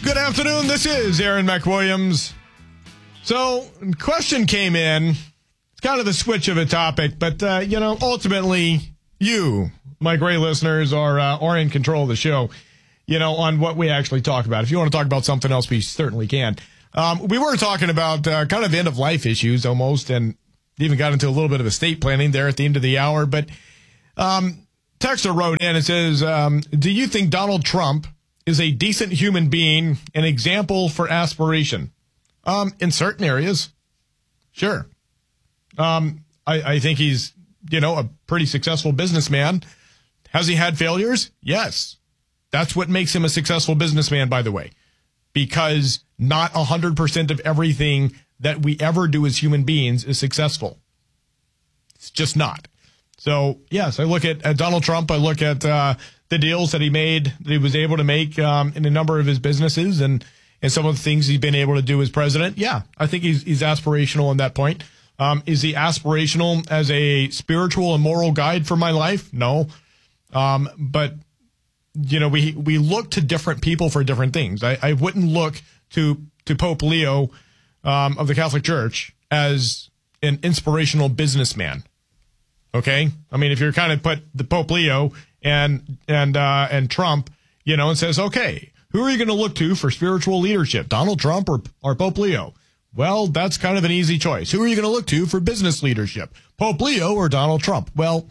Good afternoon. This is Aaron McWilliams. So, question came in. It's kind of a switch of a topic, but, ultimately, you, my great listeners, are in control of the show, on what we actually talk about. If you want to talk about something else, we certainly can. We were talking about kind of end-of-life issues almost, and even got into a little bit of estate planning there at the end of the hour. But Texter wrote in and says, do you think Donald Trump is a decent human being, an example for aspiration? In certain areas, sure. I think he's, a pretty successful businessman. Has he had failures? Yes. That's what makes him a successful businessman, by the way, because not 100% of everything that we ever do as human beings is successful. It's just not. So, yes, I look at Donald Trump. I look at the deals that he made, that he was able to make in a number of his businesses and some of the things he's been able to do as president. Yeah, I think he's aspirational on that point. Is he aspirational as a spiritual and moral guide for my life? No. But, we look to different people for different things. I wouldn't look to Pope Leo of the Catholic Church as an inspirational businessman. Okay? I mean, if you're kind of put the Pope Leo and Trump, and says, okay, who are you going to look to for spiritual leadership, Donald Trump or Pope Leo? Well, that's kind of an easy choice. Who are you going to look to for business leadership, Pope Leo or Donald Trump? Well,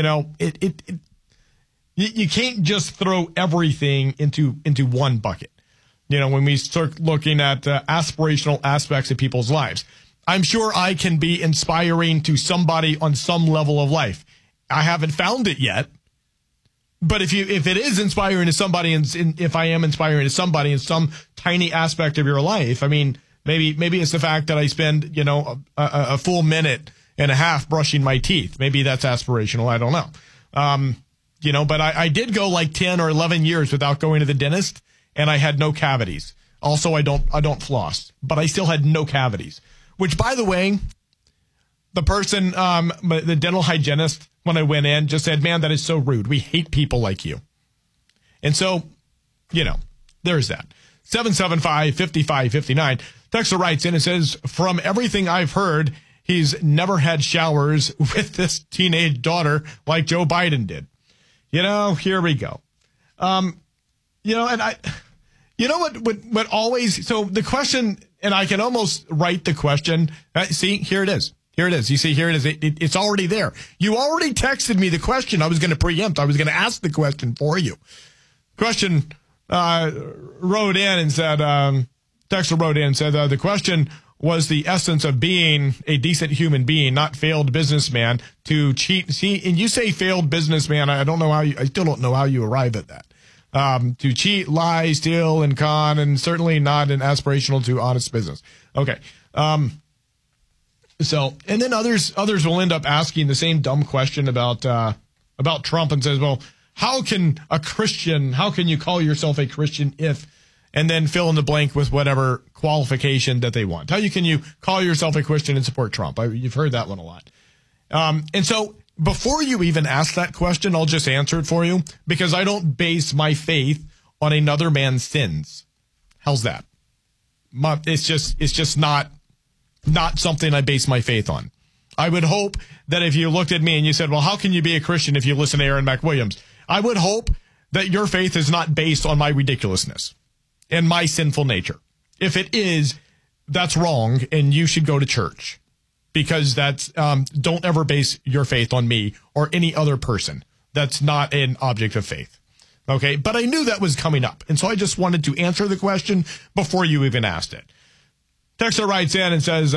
you can't just throw everything into one bucket. When we start looking at aspirational aspects of people's lives, I'm sure I can be inspiring to somebody on some level of life. I haven't found it yet. But if it is inspiring to somebody, and if I am inspiring to somebody in some tiny aspect of your life, I mean, maybe it's the fact that I spend, a full minute and a half brushing my teeth. Maybe that's aspirational. I don't know. But I did go like 10 or 11 years without going to the dentist, and I had no cavities. Also, I don't floss, but I still had no cavities. Which, by the way, the person, the dental hygienist, when I went in, just said, man, that is so rude. We hate people like you. And so, there's that. 775-5559. Texter writes in and says, from everything I've heard, he's never had showers with this teenage daughter like Joe Biden did. Here we go. And what always, so the question, and I can almost write the question. See, here it is. Here it is. You see, here it is. It's already there. You already texted me the question. I was going to preempt. I was going to ask the question for you. Question wrote in and said, Texter wrote in and said, the question was the essence of being a decent human being, not failed businessman, to cheat. See, and you say failed businessman. I still don't know how you arrive at that. To cheat, lie, steal, and con, and certainly not an aspirational to honest business. Okay. So, and then others will end up asking the same dumb question about Trump and says, well, how can you call yourself a Christian if, and then fill in the blank with whatever qualification that they want. How can you call yourself a Christian and support Trump? You've heard that one a lot. And so before you even ask that question, I'll just answer it for you, because I don't base my faith on another man's sins. How's that? It's just not something I base my faith on. I would hope that if you looked at me and you said, well, how can you be a Christian if you listen to Aaron McWilliams? I would hope that your faith is not based on my ridiculousness and my sinful nature. If it is, that's wrong, and you should go to church, because that's don't ever base your faith on me or any other person. That's not an object of faith. Okay, but I knew that was coming up, and so I just wanted to answer the question before you even asked it. Texter writes in and says,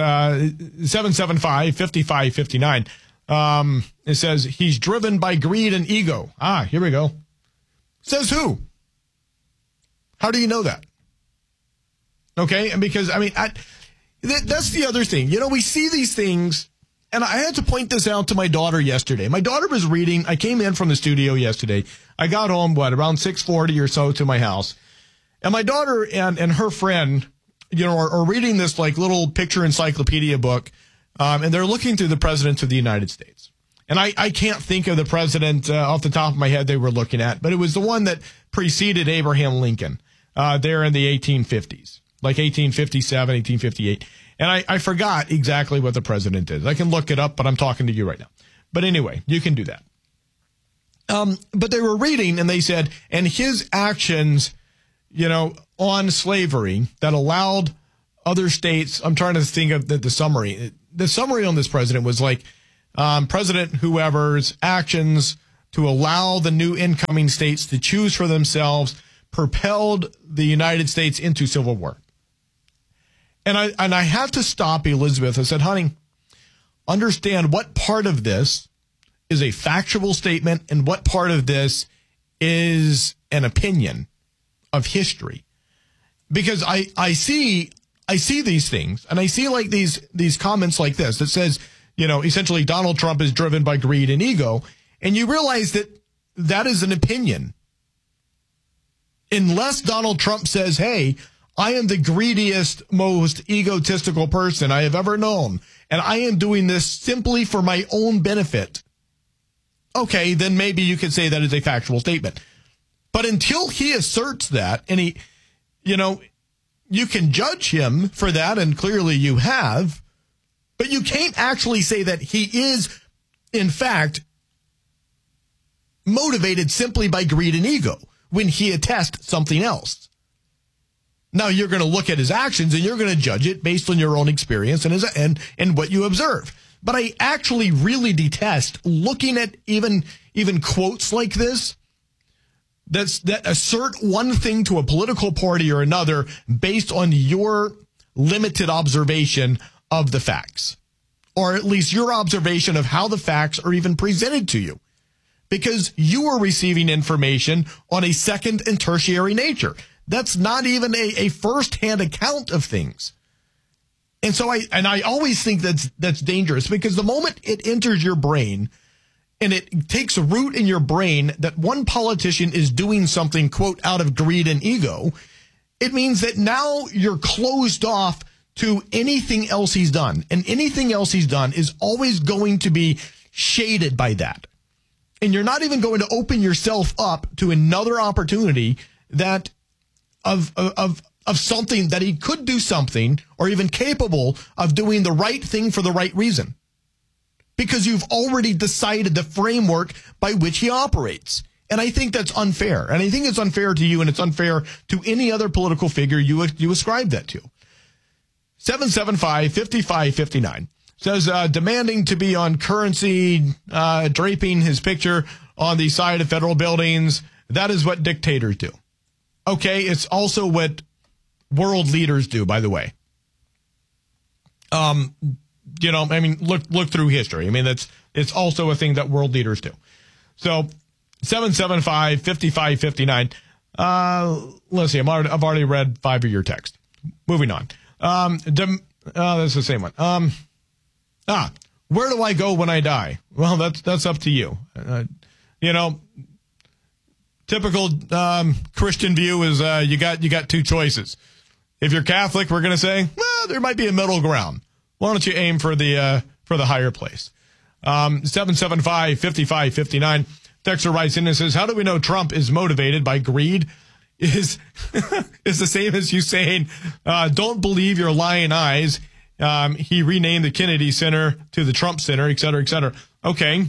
775-5559. It says, he's driven by greed and ego. Here we go. Says who? How do you know that? Okay, and because, that's the other thing. We see these things, and I had to point this out to my daughter yesterday. My daughter was reading. I came in from the studio yesterday. I got home, around 6:40 or so to my house. And my daughter and her friend, are reading this little picture encyclopedia book, and they're looking through the presidents of the United States. And I can't think of the president off the top of my head they were looking at, but it was the one that preceded Abraham Lincoln. there in the 1850s, like 1857, 1858. And I forgot exactly what the president did. I can look it up, but I'm talking to you right now. But anyway, you can do that. But they were reading and they said, and his actions, on slavery that allowed other states, I'm trying to think of the summary. The summary on this president was like, President whoever's actions to allow the new incoming states to choose for themselves propelled the United States into civil war. And I had to stop Elizabeth. I said, honey, understand what part of this is a factual statement and what part of this is an opinion of history. Because I see these things, and I see like these comments like this that says, essentially Donald Trump is driven by greed and ego. And you realize that is an opinion. Unless Donald Trump says, hey, I am the greediest, most egotistical person I have ever known, and I am doing this simply for my own benefit. Okay, then maybe you could say that is a factual statement. But until he asserts that, and you can judge him for that, and clearly you have, but you can't actually say that he is, in fact, motivated simply by greed and ego when he attests something else. Now, you're going to look at his actions and you're going to judge it based on your own experience and what you observe. But I actually really detest looking at even quotes like this that assert one thing to a political party or another based on your limited observation of the facts, or at least your observation of how the facts are even presented to you, because you are receiving information on a second and tertiary nature. That's not even a first-hand account of things. And so I always think that's dangerous, because the moment it enters your brain and it takes a root in your brain that one politician is doing something, quote, out of greed and ego, it means that now you're closed off to anything else he's done. And anything else he's done is always going to be shaded by that. And you're not even going to open yourself up to another opportunity that of something that he could do something, or even capable of doing the right thing for the right reason, because you've already decided the framework by which he operates. And I think that's unfair. And I think it's unfair to you, and it's unfair to any other political figure you ascribe that to. 775-5559 says, demanding to be on currency, draping his picture on the side of federal buildings. That is what dictators do. Okay, it's also what world leaders do, by the way. Look through history. I mean, it's also a thing that world leaders do. So 775-5559. Let's see. I've already read 5 of your text. Moving on. That's the same one. Where do I go when I die? Well, that's up to you. Typical Christian view is you got two choices. If you're Catholic, we're going to say, well, there might be a middle ground. Why don't you aim for the higher place? 775-5559. Texter writes in and says, how do we know Trump is motivated by greed? Is the same as you saying, don't believe your lying eyes. He renamed the Kennedy Center to the Trump Center, et cetera, et cetera. Okay.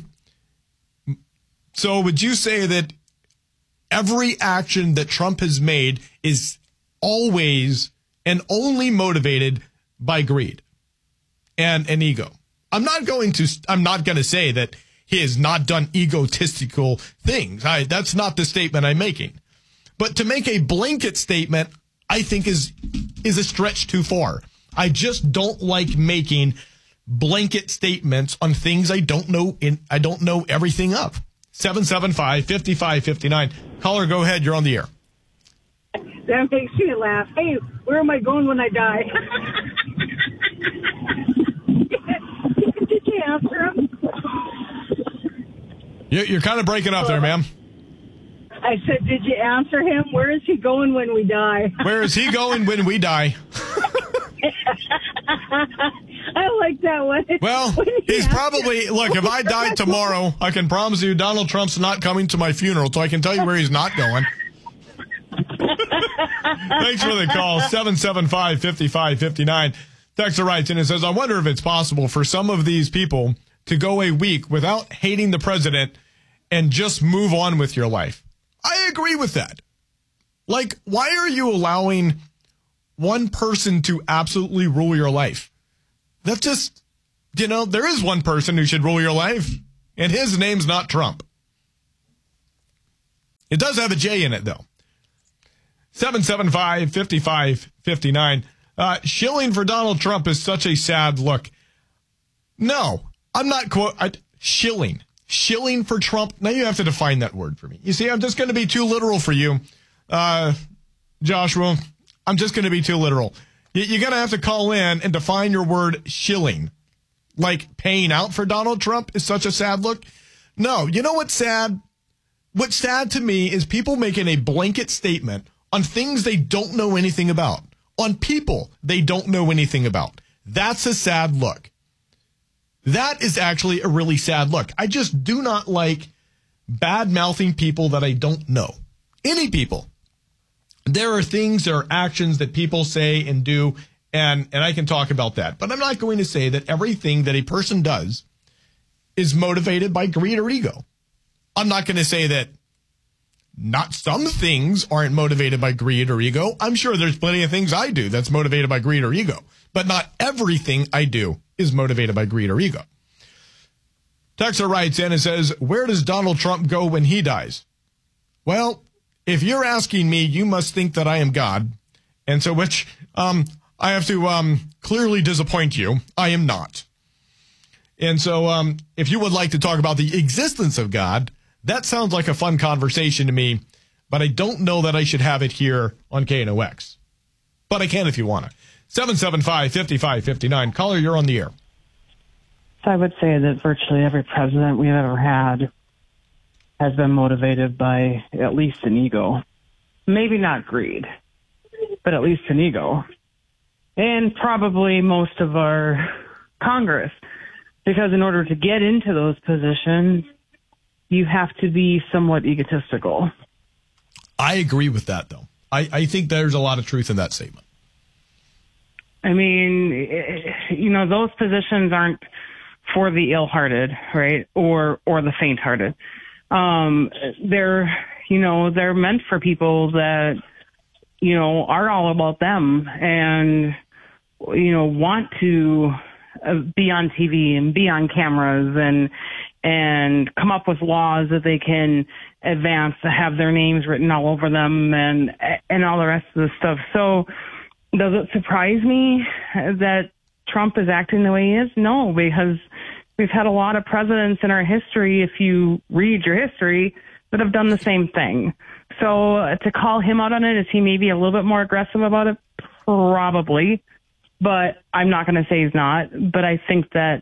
So would you say that every action that Trump has made is always and only motivated by greed and ego? I'm not going to say that he has not done egotistical things. That's not the statement I'm making. But to make a blanket statement, I think is a stretch too far. I just don't like making blanket statements on things I don't know everything of. 775-5559. Caller, go ahead. You're on the air. That makes me laugh. Hey, where am I going when I die? Did you answer him? You're kind of breaking up there, ma'am. I said, did you answer him? Where is he going when we die? Where is he going when we die? I like that one. Well, he's probably, look, if I die tomorrow, I can promise you Donald Trump's not coming to my funeral, so I can tell you where he's not going. Thanks for the call. 775-5559. Texter writes in and says, I wonder if it's possible for some of these people to go a week without hating the president and just move on with your life. I agree with that. Like, why are you allowing one person to absolutely rule your life? That's just, there is one person who should rule your life, and his name's not Trump. It does have a J in it, though. 775-5559. Shilling for Donald Trump is such a sad look. No, I'm not shilling. Shilling for Trump. Now you have to define that word for me. You see, I'm just going to be too literal for you, Joshua. I'm just going to be too literal. You're going to have to call in and define your word shilling. Like paying out for Donald Trump is such a sad look. No, you know what's sad? What's sad to me is people making a blanket statement on things they don't know anything about, on people they don't know anything about. That's a sad look. That is actually a really sad look. I just do not like bad-mouthing people that I don't know. Any people. There are things, there are actions that people say and do, and I can talk about that. But I'm not going to say that everything that a person does is motivated by greed or ego. I'm not going to say that not some things aren't motivated by greed or ego. I'm sure there's plenty of things I do that's motivated by greed or ego. But not everything I do is motivated by greed or ego. Texter writes in and says, where does Donald Trump go when he dies? Well, if you're asking me, you must think that I am God. And so I have to clearly disappoint you. I am not. And so if you would like to talk about the existence of God, that sounds like a fun conversation to me, but I don't know that I should have it here on KNOX. But I can if you want to. 775-5559. Caller, you're on the air. I would say that virtually every president we've ever had has been motivated by at least an ego. Maybe not greed, but at least an ego. And probably most of our Congress. Because in order to get into those positions, you have to be somewhat egotistical. I agree with that, though. I think there's a lot of truth in that statement. I mean, those positions aren't for the ill-hearted, right? Or the faint-hearted. They're meant for people that, are all about them and, want to be on TV and be on cameras and come up with laws that they can advance to have their names written all over them and all the rest of the stuff. So does it surprise me that Trump is acting the way he is? No, because we've had a lot of presidents in our history, if you read your history, that have done the same thing. So to call him out on it, is he maybe a little bit more aggressive about it? Probably. But I'm not going to say he's not. But I think that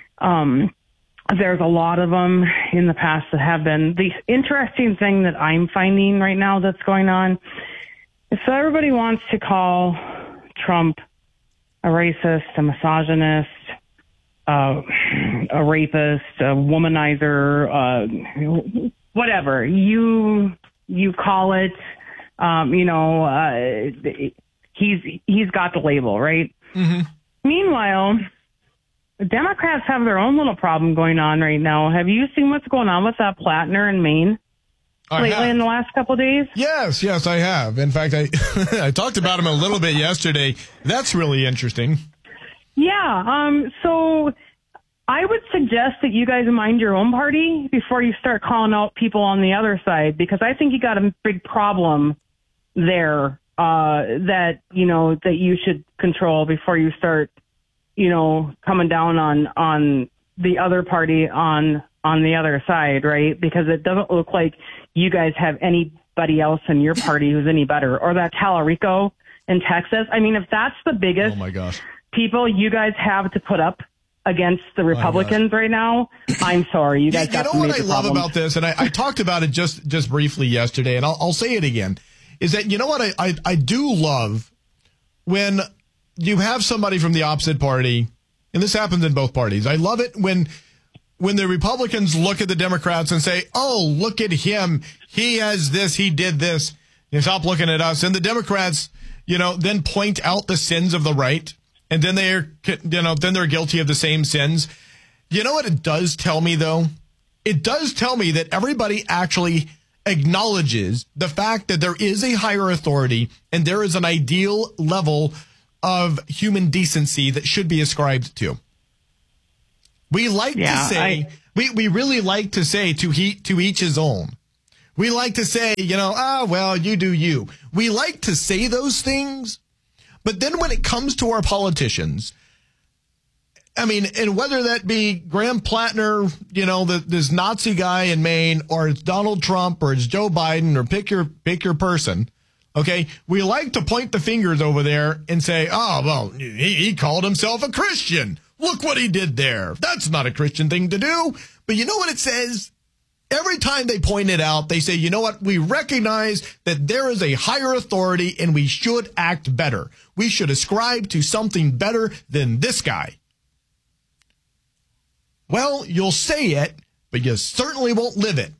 there's a lot of them in the past that have been. The interesting thing that I'm finding right now that's going on is so everybody wants to call Trump a racist, a misogynist, a rapist, a womanizer, whatever you call it. He's got the label, right? Mm-hmm. Meanwhile, the Democrats have their own little problem going on right now. Have you seen what's going on with that Plattner in Maine lately in the last couple of days? Yes, I have. In fact, I talked about him a little bit yesterday. That's really interesting. Yeah. So I would suggest that you guys mind your own party before you start calling out people on the other side, because I think you got a big problem there that you should control before you start, coming down on the other party on the other side, right? Because it doesn't look like you guys have anybody else in your party who's any better. Or that Talarico in Texas. I mean, if that's the biggest people you guys have to put up against the Republicans right now, I'm sorry. You guys got some major problems. You know what I love about this, and I talked about it just briefly yesterday, and I'll say it again, is that, you know what I do love when you have somebody from the opposite party, and this happens in both parties. I love it when the Republicans look at the Democrats and say, oh, look at him. He has this. He did this. You stop looking at us. And the Democrats, then point out the sins of the right. And then they're guilty of the same sins. You know what it does tell me, though? It does tell me that everybody actually acknowledges the fact that there is a higher authority and there is an ideal level of human decency that should be ascribed to. We like to say, we really like to say to each his own. We like to say, well, you do you. We like to say those things. But then when it comes to our politicians, and whether that be Graham Plattner, this Nazi guy in Maine, or it's Donald Trump, or it's Joe Biden, or pick your person, okay? We like to point the fingers over there and say, oh, well, he called himself a Christian. Look what he did there. That's not a Christian thing to do. But you know what it says? Every time they point it out, they say, you know what? We recognize that there is a higher authority and we should act better. We should ascribe to something better than this guy. Well, you'll say it, but you certainly won't live it.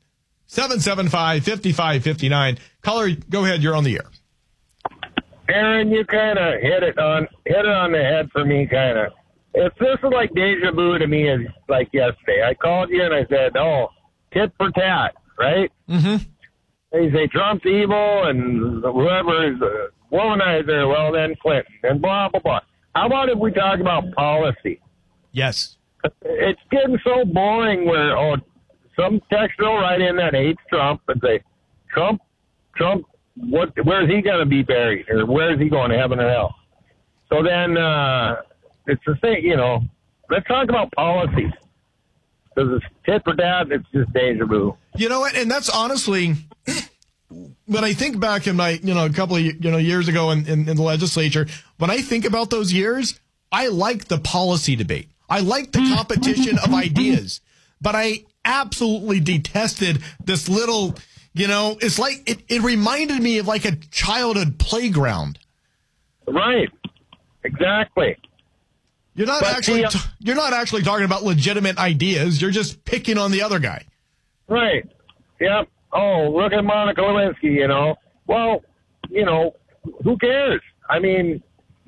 775-5559. Caller, go ahead. You're on the air. Aaron, you kind of hit it on the head for me, kind of. This is like deja vu to me, as like yesterday. I called you and I said, oh, tit for tat, right? Mm-hmm. They say Trump's evil and whoever is a womanizer, well, then Clinton, and blah, blah, blah. How about if we talk about policy? Yes. It's getting so boring where, some texter will write in that hates Trump and say, Trump, where's he going to be buried? Or where's he going to heaven or hell? So then, it's the thing, let's talk about policies. Because it's tit for tat, it's just deja vu. You know what? And that's honestly, when I think back in my, a couple of, years ago in the legislature, when I think about those years, I like the policy debate. I like the competition of ideas. But I absolutely detested this little, it's like, it reminded me of like a childhood playground. Right. Exactly. You're not actually talking about legitimate ideas. You're just picking on the other guy. Right. Yep. Oh, look at Monica Lewinsky, Well, who cares? I mean,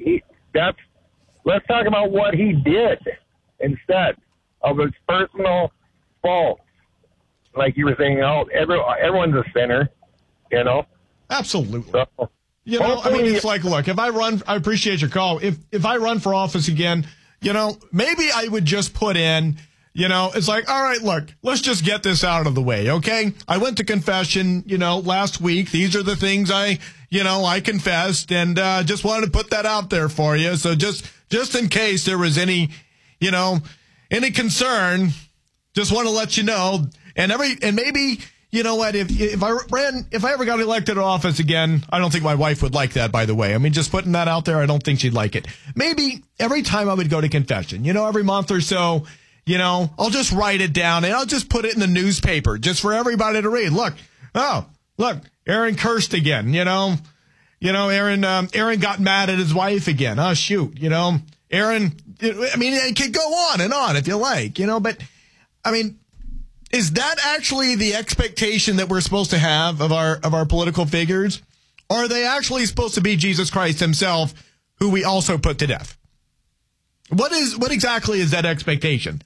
let's talk about what he did instead of his personal faults. Like you were saying, everyone's a sinner, Absolutely. So, it's like, look, if I run, I appreciate your call. If I run for office again, maybe I would just put in, it's like, all right, look, let's just get this out of the way, okay? I went to confession, last week. These are the things I confessed, and just wanted to put that out there for you. So just in case there was any concern, just want to let you know. And maybe, you know what, if I ever got elected to office again, I don't think my wife would like that, by the way. I mean, just putting that out there, I don't think she'd like it. Maybe every time I would go to confession, every month or so, I'll just write it down and I'll just put it in the newspaper just for everybody to read. Look, Aaron cursed again, Aaron got mad at his wife again. Oh, shoot, Aaron, it could go on and on if you like, but is that actually the expectation that we're supposed to have of our political figures? Or are they actually supposed to be Jesus Christ himself, who we also put to death? What exactly is that expectation?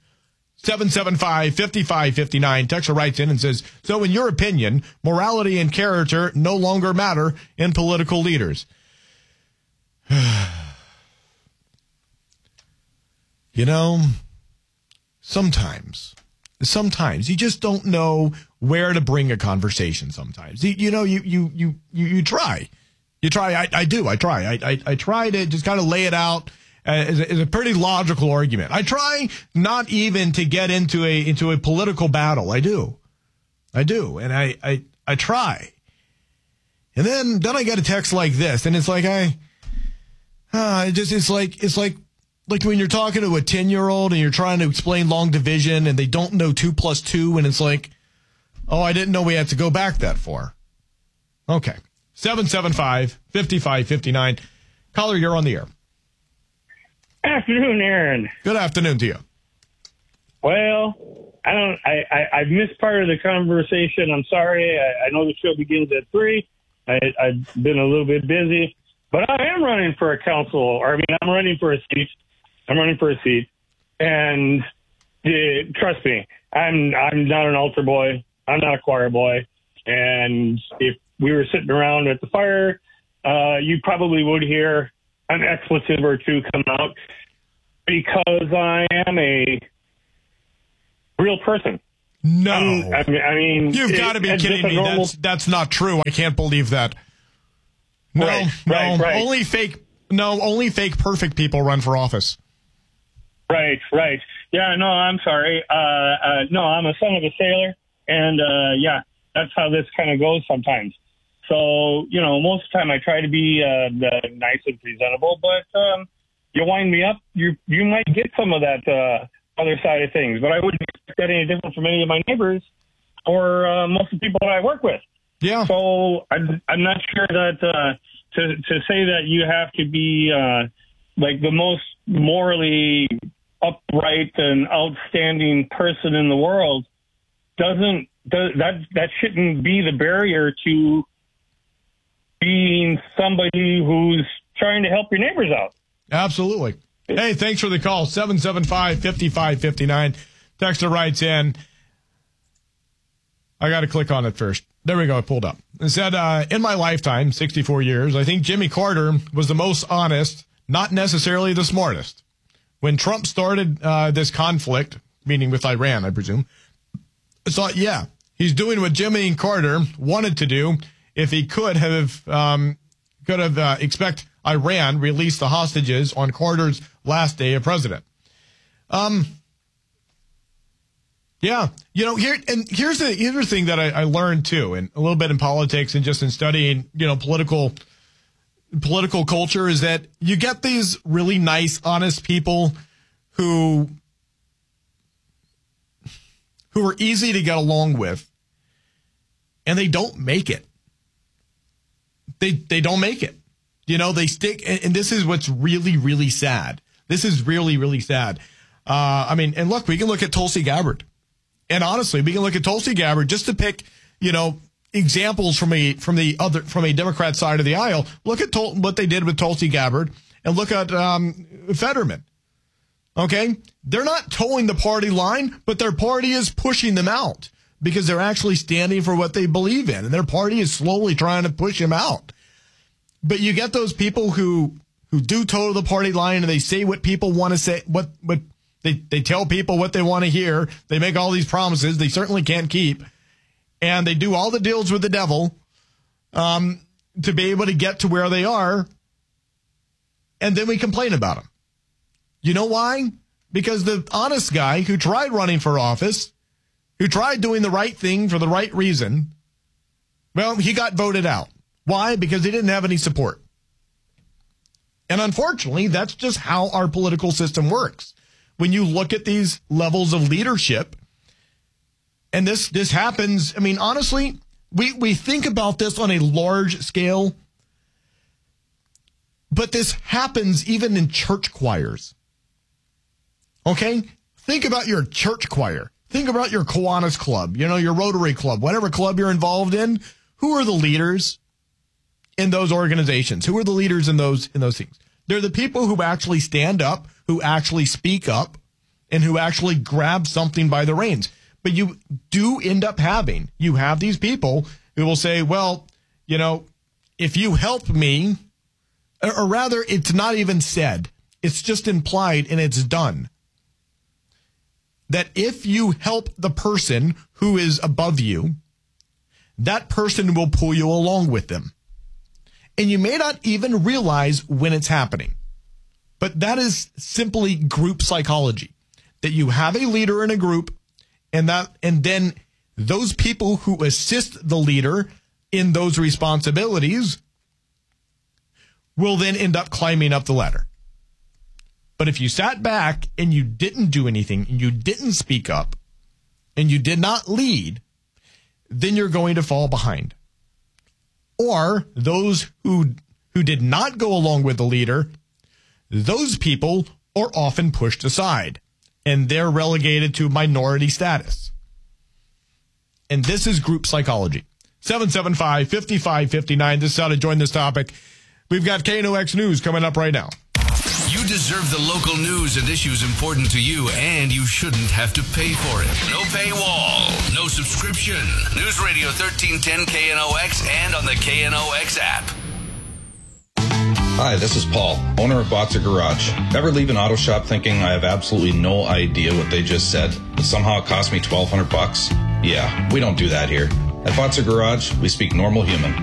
775-5559. Texter writes in and says, so in your opinion, morality and character no longer matter in political leaders. Sometimes you just don't know where to bring a conversation. Sometimes you try. I try to just kind of lay it out as a pretty logical argument. I try not even to get into a political battle. I do, and I try. And then I get a text like this, and it's like it's like when you're talking to a 10-year-old and you're trying to explain long division and they don't know 2 + 2, and it's like, oh, I didn't know we had to go back that far. Okay. 775-5559. Caller, you're on the air. Afternoon, Aaron. Good afternoon to you. Well, I've missed part of the conversation. I'm sorry. I know the show begins at 3. I've been a little bit busy, but I am running for a I'm running for a seat. And trust me, I'm not an altar boy. I'm not a choir boy. And if we were sitting around at the fire, you probably would hear an expletive or two come out because I am a real person. No. I mean, you've got to be kidding me. That's not true. I can't believe that. No, right. Only fake perfect people run for office. Right. Yeah, no, I'm sorry. No, I'm a son of a sailor, and yeah, that's how this kind of goes sometimes. So, most of the time I try to be nice and presentable, but you wind me up, you might get some of that other side of things. But I wouldn't expect that any different from any of my neighbors or most of the people that I work with. Yeah. So I'm not sure that to say that you have to be like the most morally upright and outstanding person in the world that shouldn't be the barrier to being somebody who's trying to help your neighbors out. Absolutely. Hey, thanks for the call. 775-5559. Texter writes in. I got to click on it first. There we go. It pulled up. It said, in my lifetime, 64 years, I think Jimmy Carter was the most honest, not necessarily the smartest. When Trump started this conflict, meaning with Iran, I presume, I thought, yeah, he's doing what Jimmy Carter wanted to do if he could have expect Iran release the hostages on Carter's last day of president. Yeah, here's the thing that I learned too, and a little bit in politics and just in studying, political culture, is that you get these really nice, honest people who are easy to get along with, and they don't make it. They don't make it. They stick, and this is what's really, really sad. This is really, really sad. And look, we can look at Tulsi Gabbard. And honestly, we can look at Tulsi Gabbard just to pick, examples from a Democrat side of the aisle. Look at what they did with Tulsi Gabbard, and look at Fetterman. Okay, they're not towing the party line, but their party is pushing them out because they're actually standing for what they believe in, and their party is slowly trying to push them out. But you get those people who do toe the party line, and they say what people want to say, what they tell people what they want to hear. They make all these promises they certainly can't keep, and they do all the deals with the devil to be able to get to where they are, and then we complain about them. You know why? Because the honest guy who tried running for office, who tried doing the right thing for the right reason, well, he got voted out. Why? Because he didn't have any support. And unfortunately, that's just how our political system works. When you look at these levels of leadership, and this happens, honestly, we think about this on a large scale, but this happens even in church choirs. Okay? Think about your church choir. Think about your Kiwanis Club, your Rotary Club, whatever club you're involved in. Who are the leaders in those organizations? Who are the leaders in those things? They're the people who actually stand up, who actually speak up, and who actually grab something by the reins. But you do end up you have these people who will say, well, if you help me, or rather, it's not even said. It's just implied, and it's done. That if you help the person who is above you, that person will pull you along with them. And you may not even realize when it's happening. But that is simply group psychology. That you have a leader in a group, and then those people who assist the leader in those responsibilities will then end up climbing up the ladder. But if you sat back and you didn't do anything, and you didn't speak up, and you did not lead, then you're going to fall behind. Or those who did not go along with the leader, those people are often pushed aside, and they're relegated to minority status. And this is group psychology. 775-5559. This is how to join this topic. We've got KNOX News coming up right now. You deserve the local news and issues important to you, and you shouldn't have to pay for it. No paywall, no subscription. News Radio 1310 KNOX and on the KNOX app. Hi, this is Paul, owner of Botzer Garage. Ever leave an auto shop thinking I have absolutely no idea what they just said, but somehow it cost me $1,200? Yeah, we don't do that here. At Botzer Garage, we speak normal human.